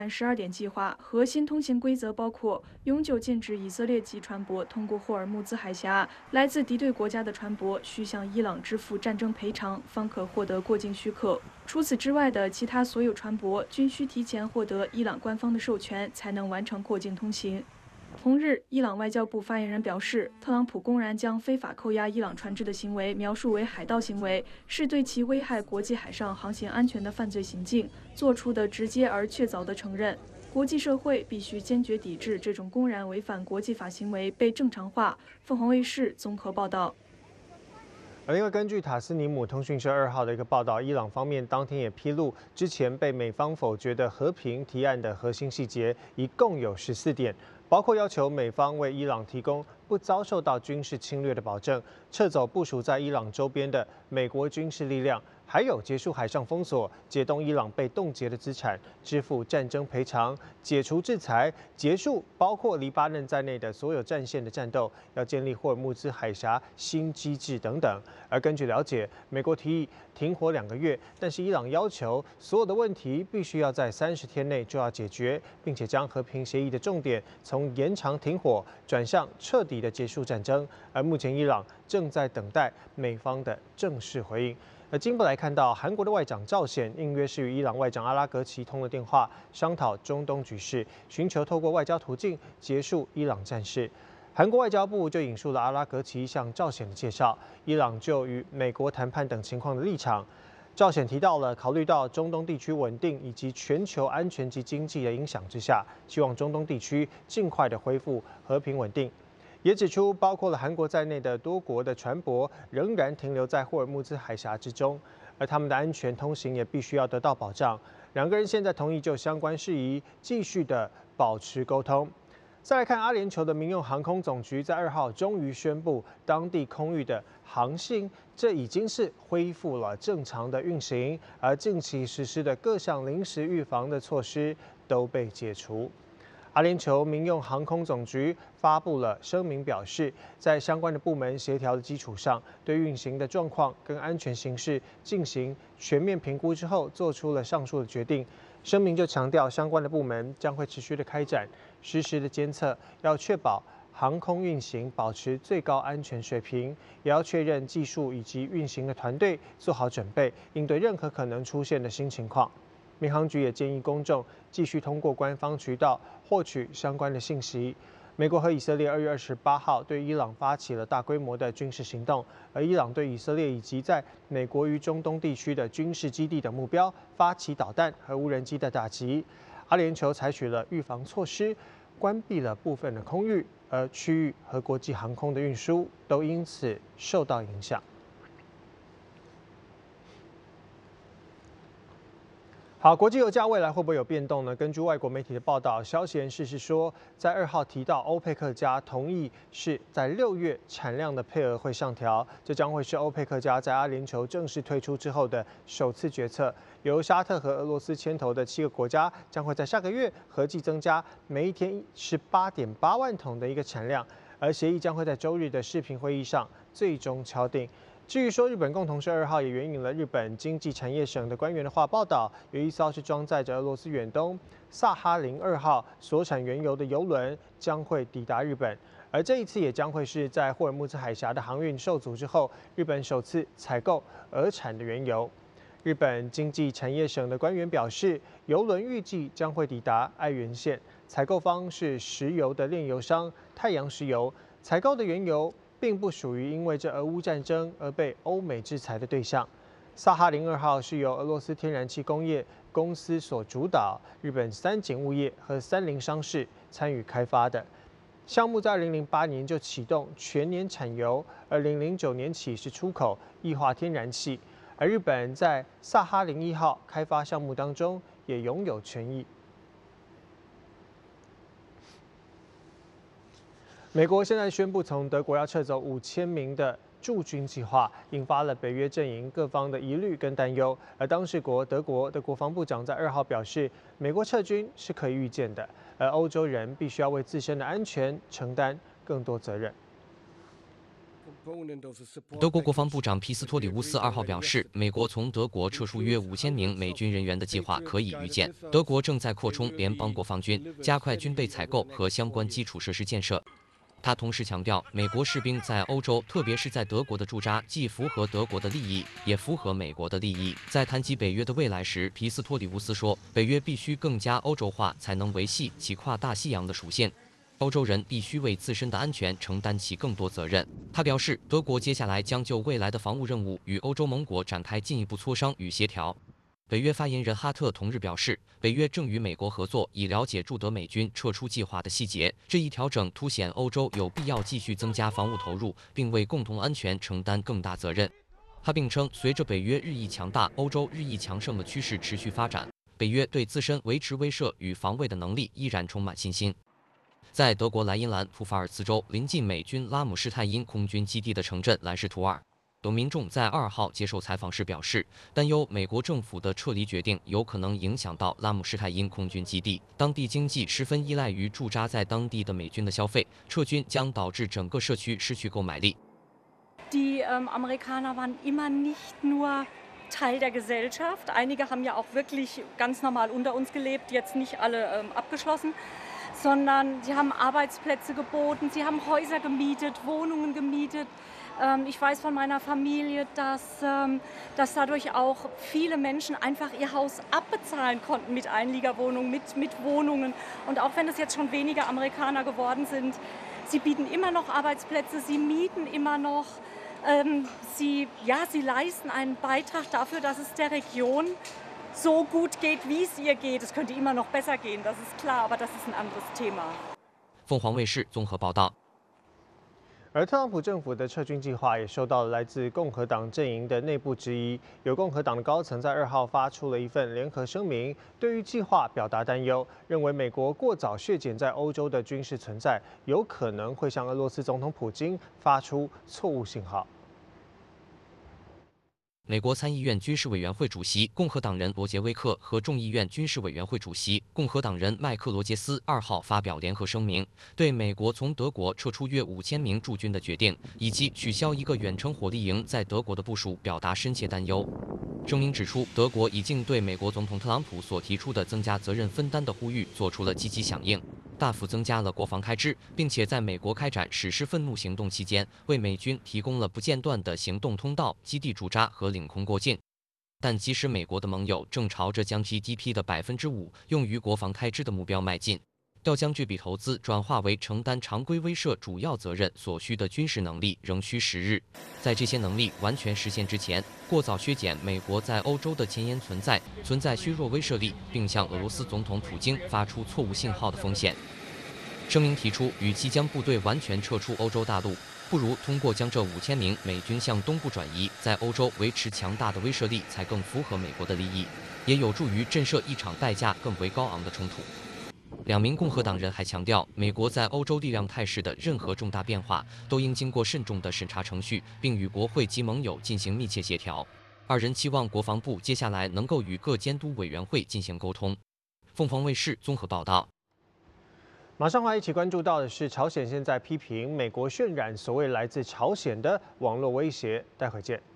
12点计划核心通行规则包括永久禁止以色列籍船舶通过霍尔木兹海峡，来自敌对国家的船舶需向伊朗支付战争赔偿，方可获得过境许可。除此之外的其他所有船舶均需提前获得伊朗官方的授权，才能完成过境通行。同日，伊朗外交部发言人表示，特朗普公然将非法扣押伊朗船只的行为描述为海盗行为，是对其危害国际海上航行安全的犯罪行径做出的直接而确凿的承认。国际社会必须坚决抵制这种公然违反国际法行为被正常化。凤凰卫视综合报道。 另外，根据塔斯尼姆通讯社2号的一个报道，伊朗方面当天也披露，之前被美方否决的和平提案的核心细节，一共有14点，包括要求美方为伊朗提供不遭受到军事侵略的保证，撤走部署在伊朗周边的美国军事力量，还有结束海上封锁、解冻伊朗被冻结的资产、支付战争赔偿、解除制裁、结束包括黎巴嫩在内的所有战线的战斗，要建立霍尔木兹海峡新机制等等。而根据了解，美国提议停火2个月，但是伊朗要求所有的问题必须要在30天内就要解决，并且将和平协议的重点从延长停火转向彻底的结束战争。而目前伊朗正在等待美方的正式回应。进一步来看到，韩国的外长赵显应约是与伊朗外长阿拉格齐通了电话，商讨中东局势，寻求透过外交途径结束伊朗战事。韩国外交部就引述了阿拉格齐向赵显的介绍，伊朗就与美国谈判等情况的立场。赵显提到了，考虑到中东地区稳定以及全球安全及经济的影响之下，希望中东地区尽快的恢复和平稳定。也指出，包括了韩国在内的多国的船舶仍然停留在霍尔木兹海峡之中，而他们的安全通行也必须要得到保障。两个人现在同意就相关事宜继续的保持沟通。再来看阿联酋的民用航空总局在2号终于宣布，当地空域的航行这已经是恢复了正常的运行，而近期实施的各项临时预防的措施都被解除。阿联酋民用航空总局发布了声明，表示在相关的部门协调的基础上，对运行的状况跟安全形势进行全面评估之后，做出了上述的决定。声明就强调，相关的部门将会持续的开展实时的监测，要确保航空运行保持最高安全水平，也要确认技术以及运行的团队做好准备，应对任何可能出现的新情况。民航局也建议公众继续通过官方渠道获取相关的信息。美国和以色列2月28号对伊朗发起了大规模的军事行动，而伊朗对以色列以及在美国与中东地区的军事基地等目标发起导弹和无人机的打击。阿联酋采取了预防措施，关闭了部分的空域，而区域和国际航空的运输都因此受到影响。好，国际油价未来会不会有变动呢？根据外国媒体的报道，消息人士是说，在2号提到欧佩克家同意是在6月产量的配额会上调，这将会是欧佩克家在阿联酋正式退出之后的首次决策。由沙特和俄罗斯牵头的7个国家将会在下个月合计增加每一天18.8万桶的一个产量，而协议将会在周日的视频会议上最终敲定。至于说日本共同社2号也援引了日本经济产业省的官员的话报道，有一艘是装载着俄罗斯远东萨哈林2号所产原油的油轮将会抵达日本，而这一次也将会是在霍尔木兹海峡的航运受阻之后，日本首次采购俄产的原油。日本经济产业省的官员表示，油轮预计将会抵达爱媛县，采购方是石油的炼油商太阳石油，采购的原油并不属于因为这俄乌战争而被欧美制裁的对象。萨哈林2号是由俄罗斯天然气工业公司所主导，日本三井物业和三菱商事参与开发的。项目在2008年就启动全年产油，2009年起是出口液化天然气。而日本在萨哈林1号开发项目当中也拥有权益。美国现在宣布从德国要撤走5000名的驻军计划，引发了北约阵营各方的疑虑跟担忧。而当事国德国的国防部长在2号表示，美国撤军是可以预见的，而欧洲人必须要为自身的安全承担更多责任。 德国国防部长皮斯托里乌斯2号表示，美国从德国撤出约5000名美军人员的计划可以预见，德国正在扩充联邦国防军，加快军备采购和相关基础设施建设。他同时强调，美国士兵在欧洲，特别是在德国的驻扎，既符合德国的利益，也符合美国的利益。在谈及北约的未来时，皮斯托里乌斯说，北约必须更加欧洲化，才能维系其跨大西洋的属性。欧洲人必须为自身的安全承担起更多责任。他表示，德国接下来将就未来的防务任务与欧洲盟国展开进一步磋商与协调。北约发言人哈特同日表示，北约正与美国合作，以了解驻德美军撤出计划的细节。这一调整凸显欧洲有必要继续增加防务投入，并为共同安全承担更大责任。他并称，随着北约日益强大、欧洲日益强盛的趋势持续发展，北约对自身维持威慑与防卫的能力依然充满信心。在德国莱茵兰普法尔茨州临近美军拉姆施泰因空军基地的城镇兰什图尔，有民众在2号接受采访时表示，担忧美国政府的撤离决定有可能影响到拉姆施泰因空军基地。当地经济十分依赖于驻扎在当地的美军的消费，撤军将导致整个社区失去购买力。 Die Amerikaner waren immer nicht nur Teil der Gesellschaft. Einige haben ja auch wirklich ganz normal unter uns gelebt, jetzt nicht alle abgeschlossen, sondern sie haben Arbeitsplätze geboten, sie haben Häuser gemietet, Wohnungen gemietet. Ich weiß von meiner Familie, dass dadurch auch viele Menschen einfach ihr Haus abbezahlen konnten mit Einliegerwohnungen, mit Wohnungen. Und auch wenn es jetzt schon weniger Amerikaner geworden sind, sie bieten immer noch Arbeitsplätze, sie mieten immer noch. Sie leisten einen Beitrag dafür, dass es der Region so gut geht, wie es ihr geht. Es könnte immer noch besser gehen, das ist klar, aber das ist ein anderes Thema. 凤凰卫视综合报道。 而特朗普政府的撤军计划也受到了来自共和党阵营的内部质疑，有共和党的高层在2号发出了一份联合声明，对于计划表达担忧，认为美国过早削减在欧洲的军事存在，有可能会向俄罗斯总统普京发出错误信号。 美国参议院军事委员会主席共和党人罗杰威克和众议院军事委员会主席共和党人麦克罗杰斯2号发表联合声明，对美国从德国撤出约5000名驻军的决定，以及取消一个远程火力营在德国的部署表达深切担忧。声明指出，德国已经对美国总统特朗普所提出的增加责任分担的呼吁做出了积极响应，大幅增加了国防开支，并且在美国开展史诗愤怒行动期间，为美军提供了不间断的行动通道、基地驻扎和领空过境。但即使美国的盟友正朝着将 GDP 的5%用于国防开支的目标迈进，要将这笔投资转化为承担常规威慑主要责任所需的军事能力，仍需时日。在这些能力完全实现之前，过早削减美国在欧洲的前沿存在削弱威慑力，并向俄罗斯总统普京发出错误信号的风险。声明提出，与其将部队完全撤出欧洲大陆，不如通过将这5000名美军向东部转移，在欧洲维持强大的威慑力，才更符合美国的利益，也有助于震慑一场代价更为高昂的冲突。2名共和党人还强调，美国在欧洲力量态势的任何重大变化都应经过慎重的审查程序，并与国会及盟友进行密切协调。2人期望国防部接下来能够与各监督委员会进行沟通。凤凰卫视综合报道。 马上来一起关注到的是，朝鲜现在批评美国渲染所谓来自朝鲜的网络威胁，待会见。